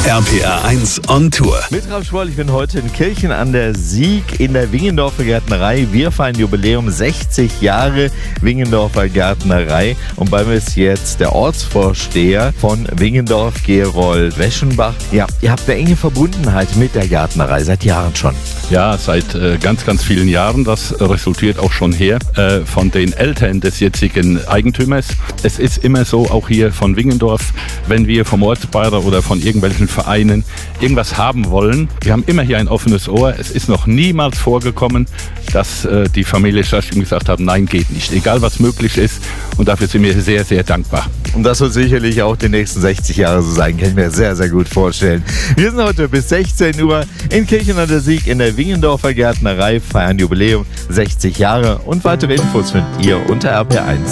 RPR 1 on Tour. Mit Ralf Schwoll, ich bin heute in Kirchen an der Sieg in der Wingendorfer Gärtnerei. Wir feiern Jubiläum 60 Jahre Wingendorfer Gärtnerei. Und bei mir ist jetzt der Ortsvorsteher von Wingendorf, Gerold Weschenbach. Ja, ihr habt eine enge Verbundenheit mit der Gärtnerei, seit Jahren schon. Ja, seit ganz, ganz vielen Jahren. Das resultiert auch schon her von den Eltern des jetzigen Eigentümers. Es ist immer so, auch hier von Wingendorf, wenn wir vom Ortsbeirat oder von irgendwelchen Vereinen irgendwas haben wollen. Wir haben immer hier ein offenes Ohr. Es ist noch niemals vorgekommen, dass die Familie Schaschim gesagt hat, nein, geht nicht. Egal, was möglich ist. Und dafür sind wir sehr, sehr dankbar. Und das wird sicherlich auch die nächsten 60 Jahre so sein, kann ich mir sehr, sehr gut vorstellen. Wir sind heute bis 16 Uhr in Kirchen an der Sieg in der Wingendorfer Gärtnerei, feiern Jubiläum 60 Jahre. Und weitere Infos findet ihr unter rpr1.de.